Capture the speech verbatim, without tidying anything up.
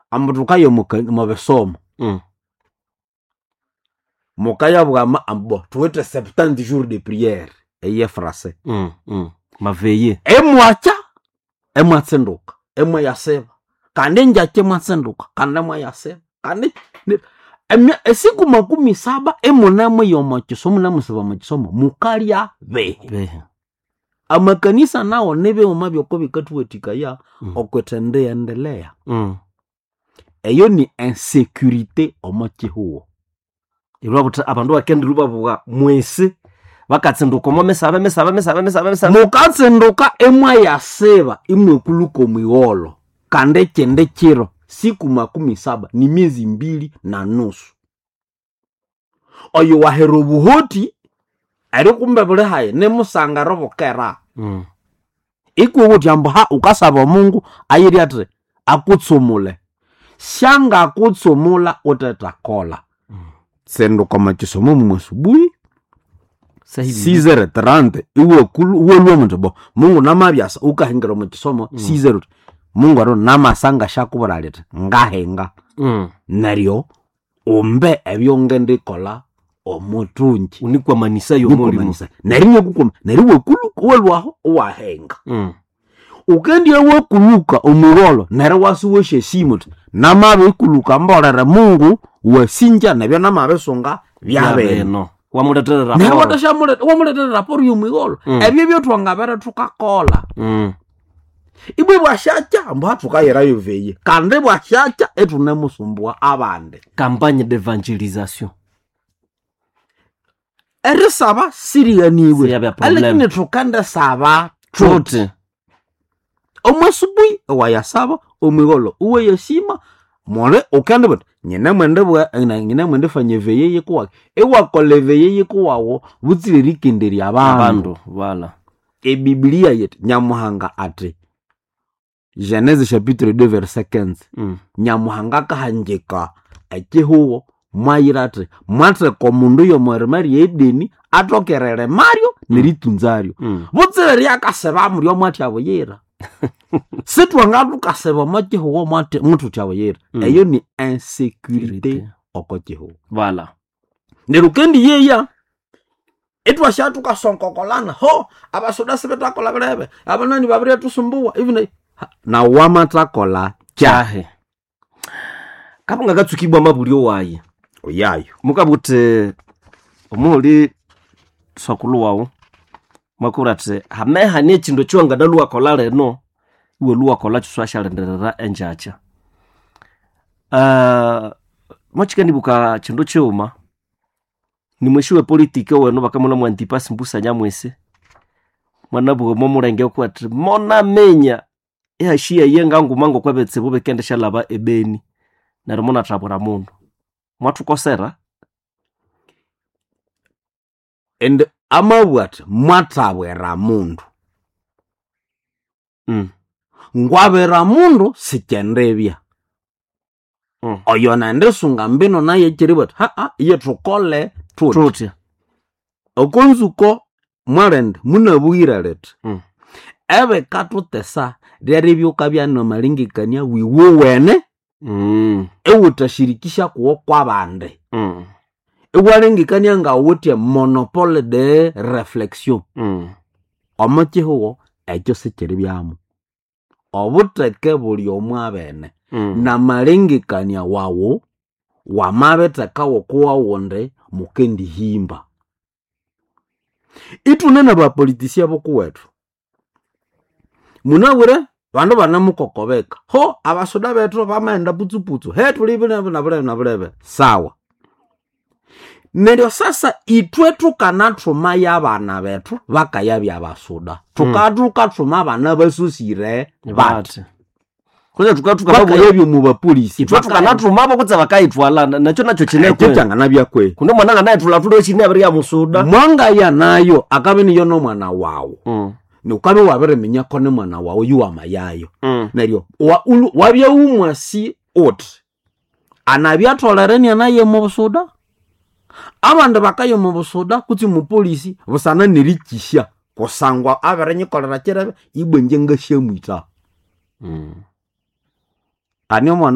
ambutuka yo mubesomo mm. mukaya bwa ambo tuwete septante jours de prière eye français mm. mm. maveye emwacha emwatsenduka emwe yaseba kandi njake mwatsenduka kandi mwa yaseba kandi emya esiku makumi saba emunamwe yomachisomo namusaba machisomo mukalya behe behe amakanisa nao nebe omabyo ko bikatuwetika ya mm. okwetende endelea mm. eyo ni insécurité omachihuo irwabuta abandu bakendiru babuga mwese bakatsenduka mo mesaba mesaba mesaba mesaba mesaba mukatsenduka emwa yaseba imwe kuluko mwiolo kande chende chiro siku makumi saba ni miezi mbili na nusu oyo wahero buhoti ari kumbe bule haye ne musanga robokera mm. iko wotyambo ha ukasaba Mungu ayiri atre akutsumule shanga akutsumula uteta kola mm. senduka machisomo mumasubuhi six heures trente iwe kulu uwe luwa mtobo Mungu namabyasa ukahengera machisomo mm. six heures Mungu aro namasanga shakuburalete ngahenga mm. naryo ombe ebyongende kola omutunji unikwa manisa yo muri narinye kukoma nariwe kuluka welwaho wahenga mm. ukendi ewe kuluka omurolo nare wasuweshe simut namabe kuluka mbolere Mungu wasinja nabyo namabe songa byabe no wamuletera raporo ne watashamule wamuletera raporo yumigolo mm. ebyo byo twangabera tukakola mm. ibwe bwashacha mbo tukayera yoveye kande bwashacha etune musumbwa abande campagne d'évangélisation ere saba siriganiwe alekine tukanda saba trote omwasubui waya saba omigolo uwe yosima mole ukande but nyina mwende bwa nyina mwende fanye veye yekuwa ewa koleveye yekuwawo butsiri kinderi abantu wala e biblia yet nyamuhanga ate Genèse chapitre deux verset quinze mm. nyamuhanga kahanjeka ekihuo mwayirate mwatre ko mundu yo mweremari edeni atokerere Mario mm. niritunzario mm. butsere yakaseba muri yo mwati aboyera sitwa ngatu kaseba makihuo mwati mutu chaboyera mm. eyo ni insécurité okokihuo voilà nerukendi yeya etwa shatu kasonkokolana ho abasoda sebeta kola brebe abanani babire tusumbuwa even na wamatakola chahe kapunga gatsukibwa mabulyo waye oyayo mukabute omuli sakulu wawo makurate hameha ne chindo chonga daluwa kola leno iwe luwa kola tswasha lenderera enjacha uh machikani buka chindo choma ni mweshiwe politike weno bakamona mu antipasi mbusa nyamwese mwana bugo momurenge kwati mona menya ya shia yenga ngumango kwabetse bobe kende shalaba ebeni narimona trabura mundu mwatu kosera and amawat mwatabwera mundu mm ngwabera mundu sikendebya mm oyo nande sunga mbino naye kiribot ha ha yetrukole tuti okonzuko mwarend munabuira let mm ebe katutesa deribyoka byano malingikania wiwo wene mm ewutashirikisha kuwo kwabande mm ewalingikania nga wote monopole de réflexion mm omochiho ekyo sekiribyamu obuteke buli omwabene mm na malingikania wawo wamabeteka wokuwa wonde mukendi himba itunena ba politisia bokuwetu munawure bandu banamukokobeka ho abasoda betro bamaenda putsuputsu he tulibine na bule na bulebe sawa neryo sasa itwe tukana truma y'abana betu bakayabya abasoda tukatuka truma abana basusire bati kuze tukatuka bakayabyo mu bapolisi itwe tukana truma abo kutse bakaitwala nacho nacho chinekwe cyangana byakwe kuno mwana nga naye tulatulo chine abiri ya musoda mwanga ya nayo akabini yo no mwana wawo mm ni ukabe wabere menya kone mwana wawo yuwa mayayo mm neryo wa wabya umwasi ot anabya tolereni anaye mu busoda abandi bakayo mu busoda kuti mu polisi busana nirikisha kusangwa aberenye kolera kirebe ibwenje ngashemwita mm ani omwana